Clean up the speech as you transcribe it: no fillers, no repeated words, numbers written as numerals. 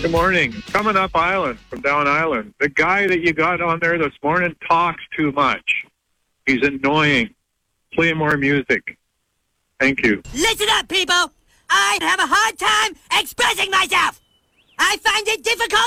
Good morning. Coming up Island from down Island. The guy that you got on there this morning talks too much. He's annoying. Play more music. Thank you. Listen up, people. I have a hard time expressing myself. I find it difficult